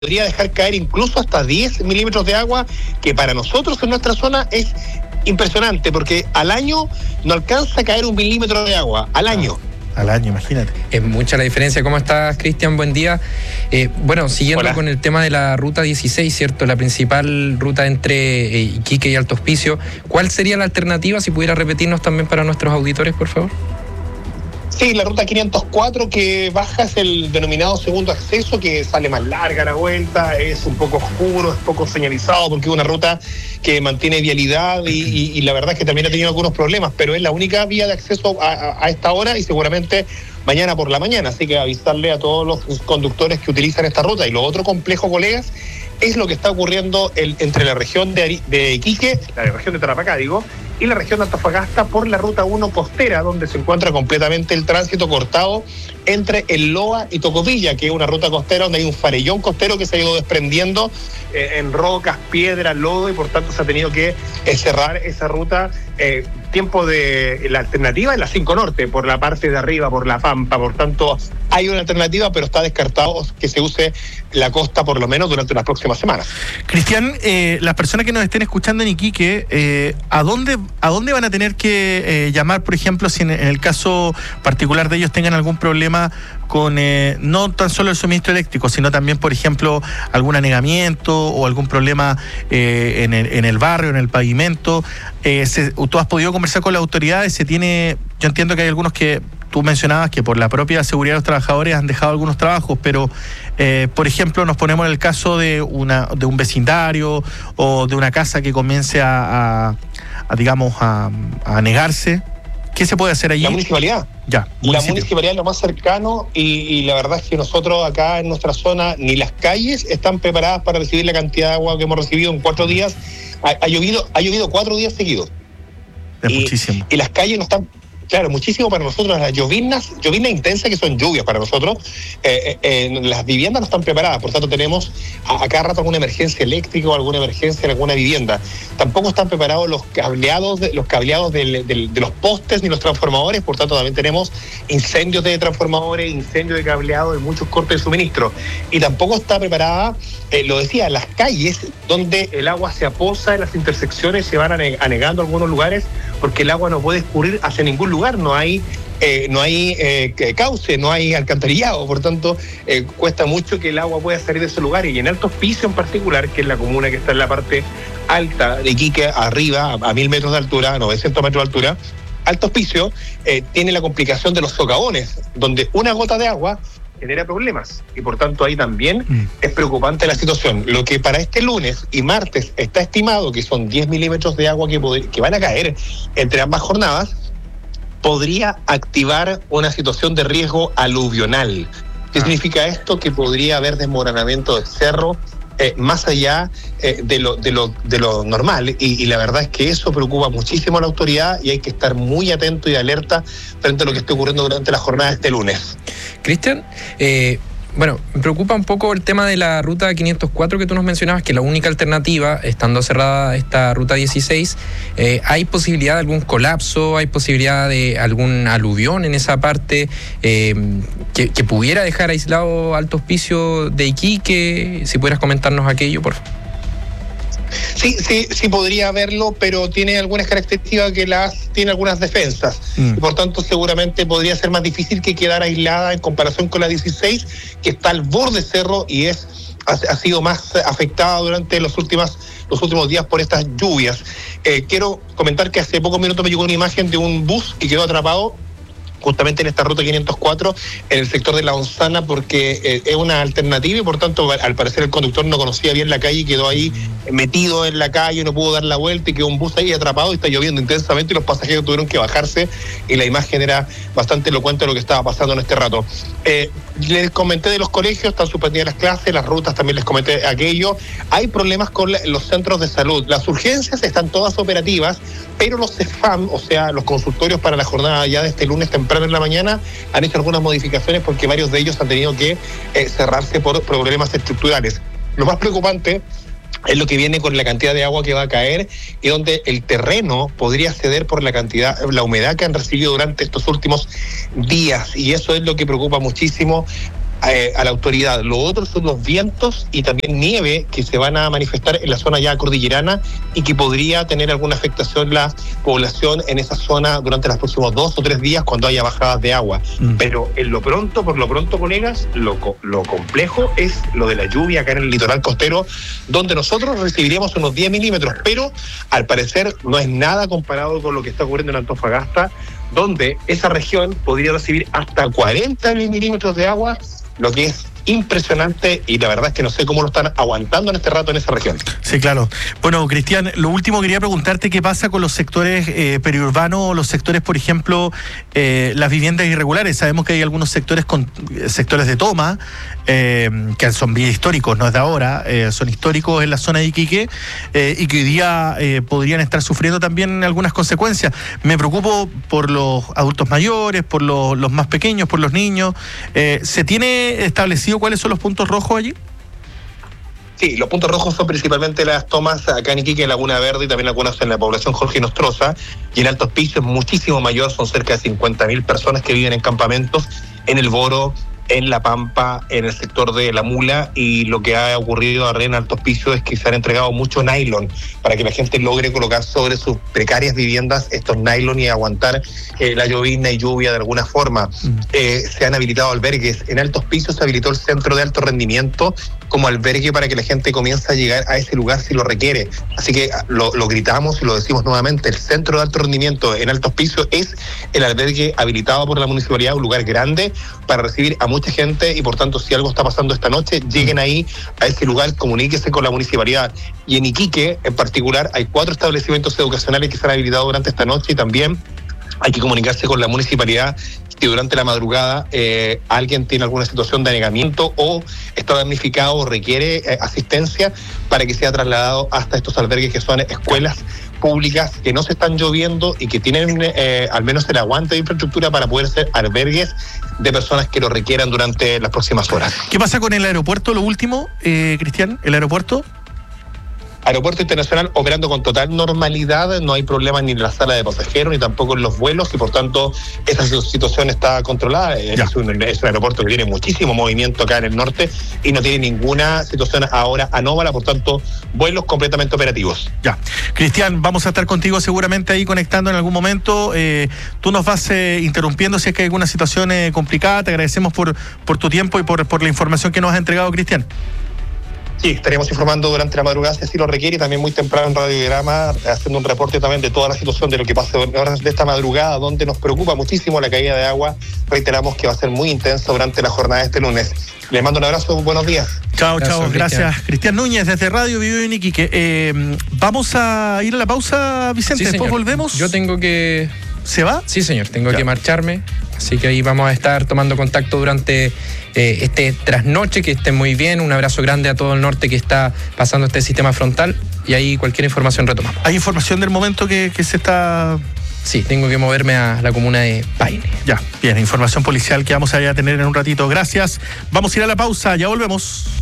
podría dejar caer incluso hasta 10 milímetros de agua, que para nosotros en nuestra zona es impresionante, porque al año no alcanza a caer 1 milímetro de agua, al año. Al año, imagínate. Es mucha la diferencia. ¿Cómo estás, Cristian? Buen día. Bueno, siguiendo Hola. con el tema de la ruta 16, ¿cierto? La principal ruta entre Iquique y Alto Hospicio. ¿Cuál sería la alternativa? Si pudiera repetirnos también para nuestros auditores, por favor. Sí, la ruta 504 que baja es el denominado segundo acceso, que sale más larga la vuelta, es un poco oscuro, es poco señalizado, porque es una ruta que mantiene vialidad y la verdad es que también ha tenido algunos problemas, pero es la única vía de acceso a esta hora y seguramente mañana por la mañana, así que avisarle a todos los conductores que utilizan esta ruta. Y lo otro complejo, colegas, es lo que está ocurriendo entre la región de Iquique, la región de Tarapacá, digo, y la región de Antofagasta por la ruta 1 costera, donde se encuentra completamente el tránsito cortado entre el Loa y Tocopilla, que es una ruta costera donde hay un farellón costero que se ha ido desprendiendo en rocas, piedras, lodo, y por tanto se ha tenido que cerrar esa ruta. Tiempo de la alternativa es la 5 Norte, por la parte de arriba, por la Pampa, por tanto hay una alternativa, pero está descartado que se use la costa por lo menos durante las próximas semanas. Cristian, las personas que nos estén escuchando en Iquique, ¿a dónde van a tener que llamar, por ejemplo, si en el caso particular de ellos tengan algún problema con no tan solo el suministro eléctrico, sino también, por ejemplo, algún anegamiento o algún problema en el barrio, en el pavimento? ¿Tú has podido conversar con las autoridades? Yo entiendo que hay algunos que tú mencionabas que por la propia seguridad de los trabajadores han dejado algunos trabajos, pero por ejemplo nos ponemos en el caso de un vecindario o de una casa que comience a negarse. ¿Qué se puede hacer allí? La municipalidad. Ya, la municipalidad es lo más cercano y la verdad es que nosotros acá en nuestra zona ni las calles están preparadas para recibir la cantidad de agua que hemos recibido en 4 días. Ha llovido 4 días seguidos. Es muchísimo. Y las calles no están... Claro, muchísimo para nosotros. Las llovinas intensas, que son lluvias para nosotros, las viviendas no están preparadas, por tanto tenemos a cada rato alguna emergencia eléctrica o alguna emergencia en alguna vivienda. Tampoco están preparados los cableados de los postes ni los transformadores, por tanto también tenemos incendios de transformadores, incendios de cableado y muchos cortes de suministro. Y tampoco está preparada, lo decía, las calles donde el agua se aposa en las intersecciones, se van anegando algunos lugares porque el agua no puede escurrir hacia ningún lugar. No hay cauce, no hay alcantarillado, por tanto cuesta mucho que el agua pueda salir de ese lugar. Y en Alto Hospicio en particular, que es la comuna que está en la parte alta de Iquique, arriba a 1000 metros de altura, 900 metros de altura, Alto Hospicio tiene la complicación de los socavones, donde una gota de agua genera problemas, y por tanto ahí también es preocupante la situación. Lo que para este lunes y martes está estimado que son 10 milímetros de agua que van a caer entre ambas jornadas, podría activar una situación de riesgo aluvional. ¿Qué significa esto? Que podría haber desmoronamiento del cerro más allá de lo normal, y la verdad es que eso preocupa muchísimo a la autoridad y hay que estar muy atento y alerta frente a lo que esté ocurriendo durante la jornada de este lunes. Cristian, bueno, me preocupa un poco el tema de la ruta 504 que tú nos mencionabas, que la única alternativa, estando cerrada esta ruta 16, ¿hay posibilidad de algún colapso? ¿Hay posibilidad de algún aluvión en esa parte que pudiera dejar aislado Alto Hospicio de Iquique? Si pudieras comentarnos aquello, por favor. Sí podría haberlo, pero tiene algunas características que tiene algunas defensas. Y por tanto seguramente podría ser más difícil que quedar aislada en comparación con la 16, que está al borde cerro y ha sido más afectada durante los últimos días por estas lluvias. Quiero comentar que hace pocos minutos me llegó una imagen de un bus que quedó atrapado justamente en esta ruta 504, en el sector de La Onzana, porque es una alternativa y por tanto al parecer el conductor no conocía bien la calle y quedó ahí metido en la calle, no pudo dar la vuelta y quedó un bus ahí atrapado y está lloviendo intensamente y los pasajeros tuvieron que bajarse y la imagen era bastante elocuente de lo que estaba pasando en este rato. Les comenté de los colegios, están suspendidas las clases, las rutas también les comenté aquello. Hay problemas con los centros de salud. Las urgencias están todas operativas, pero los CEFAM, o sea, los consultorios para la jornada ya de este lunes temprano en la mañana, han hecho algunas modificaciones porque varios de ellos han tenido que cerrarse por problemas estructurales. Lo más preocupante es lo que viene con la cantidad de agua que va a caer y donde el terreno podría ceder por la humedad que han recibido durante estos últimos días, y eso es lo que preocupa muchísimo a la autoridad. Lo otro son los vientos y también nieve que se van a manifestar en la zona ya cordillerana y que podría tener alguna afectación la población en esa zona durante los próximos 2 o 3 días cuando haya bajadas de agua. Pero por lo pronto, colegas, lo complejo es lo de la lluvia acá en el litoral costero, donde nosotros recibiríamos unos 10 milímetros, pero al parecer no es nada comparado con lo que está ocurriendo en Antofagasta, donde esa región podría recibir hasta 40 milímetros de agua, lo que es impresionante, y la verdad es que no sé cómo lo están aguantando en este rato en esa región. Sí, claro. Bueno, Cristian, lo último quería preguntarte qué pasa con los sectores periurbanos, los sectores, por ejemplo, las viviendas irregulares. Sabemos que hay algunos sectores sectores de toma, que son bien históricos, no es de ahora, son históricos en la zona de Iquique, y que hoy día podrían estar sufriendo también algunas consecuencias. Me preocupo por los adultos mayores, por los más pequeños, por los niños. ¿Se tiene establecido cuáles son los puntos rojos allí? Sí, los puntos rojos son principalmente las tomas acá en Iquique, en Laguna Verde, y también algunas en la población Jorge Nostroza, y en Alto Hospicio es muchísimo mayor, son cerca de 50.000 personas que viven en campamentos en el Boro, en La Pampa, en el sector de La Mula, y lo que ha ocurrido ahora en Alto Hospicio es que se han entregado mucho nylon para que la gente logre colocar sobre sus precarias viviendas estos nylon y aguantar la llovizna y lluvia de alguna forma. Se han habilitado albergues. En Alto Hospicio se habilitó el centro de alto rendimiento como albergue para que la gente comience a llegar a ese lugar si lo requiere. Así que lo gritamos y lo decimos nuevamente, el centro de alto rendimiento en Alto Hospicio es el albergue habilitado por la municipalidad, un lugar grande para recibir a mucha gente, y por tanto, si algo está pasando esta noche, lleguen ahí a ese lugar, comuníquese con la municipalidad. Y en Iquique, en particular, hay 4 establecimientos educacionales que se han habilitado durante esta noche, y también hay que comunicarse con la municipalidad si durante la madrugada alguien tiene alguna situación de anegamiento o está damnificado o requiere asistencia para que sea trasladado hasta estos albergues que son escuelas públicas que no se están lloviendo y que tienen al menos el aguante de infraestructura para poder ser albergues de personas que lo requieran durante las próximas horas. ¿Qué pasa con el aeropuerto, lo último, Cristian? ¿El aeropuerto? Aeropuerto Internacional operando con total normalidad, no hay problemas ni en la sala de pasajeros ni tampoco en los vuelos, y por tanto esa situación está controlada. Es un aeropuerto que tiene muchísimo movimiento acá en el norte y no tiene ninguna situación ahora anómala, por tanto vuelos completamente operativos. Ya. Cristian, vamos a estar contigo seguramente ahí conectando en algún momento. Tú nos vas interrumpiendo si es que hay alguna situación complicada. Te agradecemos por tu tiempo y por la información que nos has entregado, Cristian. Sí, estaremos informando durante la madrugada si así lo requiere, y también muy temprano en Radiograma, haciendo un reporte también de toda la situación de lo que pasa en horas de esta madrugada, donde nos preocupa muchísimo la caída de agua. Reiteramos que va a ser muy intenso durante la jornada de este lunes. Les mando un abrazo, buenos días. Chao, gracias. Cristian Núñez desde Radio Vivo en Iquique. Vamos a ir a la pausa, Vicente, sí, después señor. volvemos. Yo tengo que... ¿Se va? Sí, señor, tengo que marcharme, así que ahí vamos a estar tomando contacto durante este trasnoche. Que estén muy bien, un abrazo grande a todo el norte que está pasando este sistema frontal, y ahí cualquier información retomamos. ¿Hay información del momento que se está...? Sí, tengo que moverme a la comuna de Paine. Ya, bien, información policial que vamos a tener en un ratito. Gracias, vamos a ir a la pausa, ya volvemos.